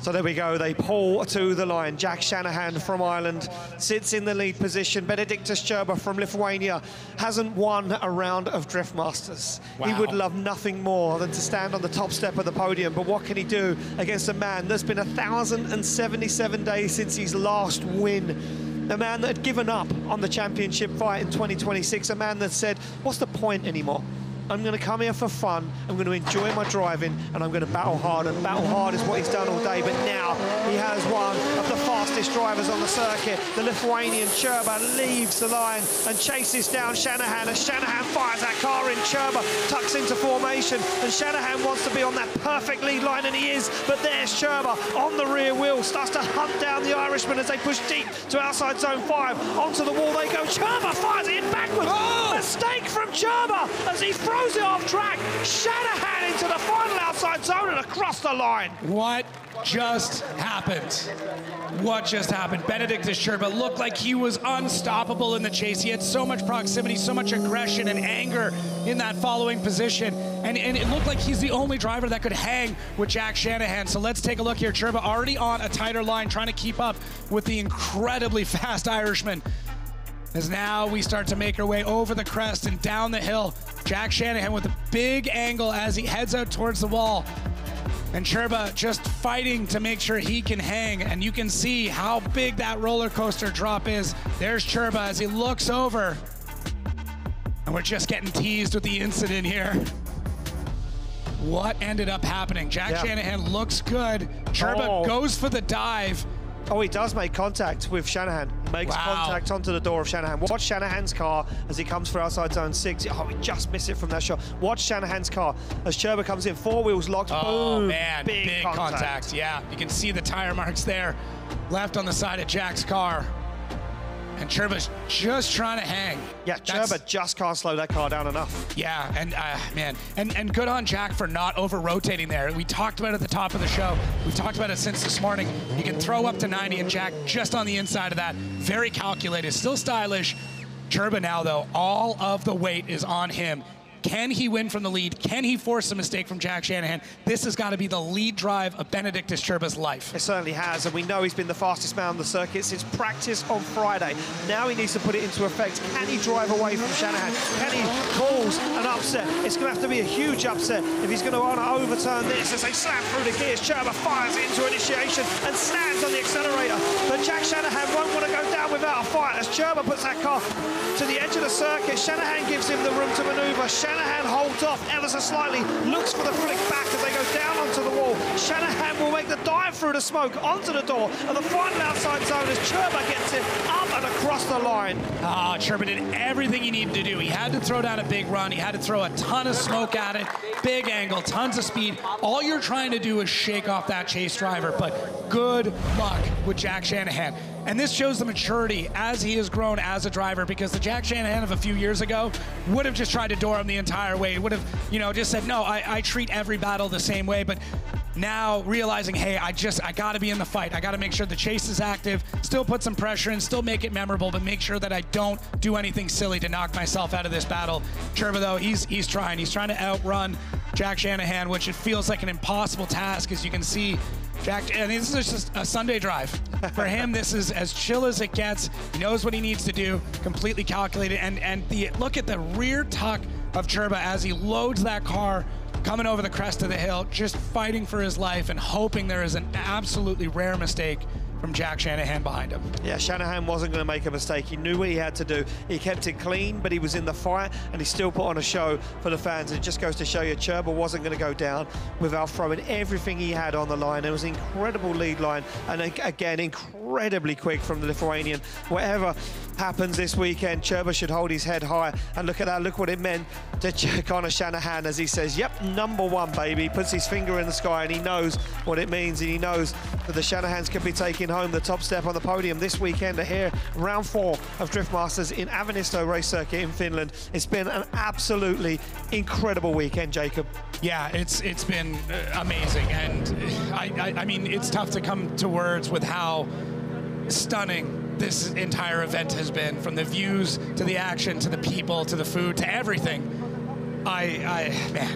So there we go, they pull to the line. Jack Shanahan from Ireland sits in the lead position. Benediktas Čurba from Lithuania hasn't won a round of Drift Masters. Wow. He would love nothing more than to stand on the top step of the podium, but what can he do against a man that's been 1,077 days since his last win? A man that had given up on the championship fight in 2026, a man that said, what's the point anymore? I'm going to come here for fun, I'm going to enjoy my driving, and I'm going to battle hard. And battle hard is what he's done all day, but now he has one of the fastest drivers on the circuit. The Lithuanian Čurba leaves the line and chases down Shanahan. As Shanahan fires that car in, Čurba tucks into formation, and Shanahan wants to be on that perfect lead line, and he is, but there's Čurba on the rear wheel, starts to hunt down the Irishman as they push deep to outside zone 5. Onto the wall they go. Čurba fires it in backwards. Oh! Mistake from Čurba as he throws it off track. Shanahan into the final outside zone and across the line. What just happened? What just happened? Benediktas Čurba looked like he was unstoppable in the chase. He had so much proximity, so much aggression and anger in that following position. And it looked like he's the only driver that could hang with Jack Shanahan. So let's take a look here. Čurba already on a tighter line, trying to keep up with the incredibly fast Irishman. As now we start to make our way over the crest and down the hill. Jack Shanahan with a big angle as he heads out towards the wall. And Čurba just fighting to make sure he can hang. And you can see how big that roller coaster drop is. There's Čurba as he looks over. And we're just getting teased with the incident here. What ended up happening? Jack Shanahan looks good. Čurba goes for the dive. Oh, he does make contact with Shanahan. He makes contact onto the door of Shanahan. Watch Shanahan's car as he comes through outside zone 6. Oh, we just miss it from that shot. Watch Shanahan's car as Čurba comes in. 4 wheels locked. Oh, boom. man, big contact. Yeah, you can see the tire marks there. Left on the side of Jack's car. And Čurba's just trying to hang. Yeah, Čurba just can't slow that car down enough. Yeah, and man, and good on Jack for not over-rotating there. We talked about it at the top of the show. We've talked about it since this morning. You can throw up to 90, and Jack just on the inside of that. Very calculated, still stylish. Čurba now, though, all of the weight is on him. Can he win from the lead? Can he force a mistake from Jack Shanahan? This has got to be the lead drive of Benediktas Čurba's life. It certainly has, and we know he's been the fastest man on the circuit since practice on Friday. Now he needs to put it into effect. Can he drive away from Shanahan? Can he cause an upset? It's going to have to be a huge upset if he's going to want to overturn this as they slam through the gears. Čurba fires into initiation and stands on the accelerator. But Jack Shanahan won't want to go down without a fight as Čurba puts that car to the edge of the circuit. Shanahan gives him the room to maneuver. Shanahan holds off ever so slightly, looks for the flick back as they go down onto the wall. Shanahan will make the dive through the smoke onto the door of the final outside zone as Čurba gets it up and across the line. Ah, Čurba did everything he needed to do. He had to throw down a big run. He had to throw a ton of smoke at it. Big angle, tons of speed. All you're trying to do is shake off that chase driver, but good luck with Jack Shanahan. And this shows the maturity as he has grown as a driver, because the Jack Shanahan of a few years ago would have just tried to door him the entire way. He would have, just said, no, I treat every battle the same way. But now realizing, hey, I got to be in the fight. I got to make sure the chase is active, still put some pressure in, still make it memorable, but make sure that I don't do anything silly to knock myself out of this battle. Čurba, though, he's trying. He's trying to outrun Jack Shanahan, which it feels like an impossible task, as you can see. Jack, and this is just a Sunday drive. For him, this is as chill as it gets. He knows what he needs to do, completely calculated. And look at the rear tuck of Čurba as he loads that car, coming over the crest of the hill, just fighting for his life and hoping there is an absolutely rare mistake from Jack Shanahan behind him. Yeah, Shanahan wasn't going to make a mistake. He knew what he had to do. He kept it clean, but he was in the fight, and he still put on a show for the fans. It just goes to show you Čurba wasn't going to go down without throwing everything he had on the line. It was an incredible lead line, and again, incredibly quick from the Lithuanian. Whatever happens this weekend, Čurba should hold his head high. And look at that, look what it meant to Conor Shanahan as he says, yep, #1, baby. He puts his finger in the sky, and he knows what it means, and he knows that the Shanahans can be taking home the top step on the podium this weekend here, round 4 of Drift Masters in Avanisto Race Circuit in Finland. It's been an absolutely incredible weekend, Jacob. Yeah, it's been amazing, and I mean, it's tough to come to words with how stunning this entire event has been, from the views to the action to the people to the food to everything. Man.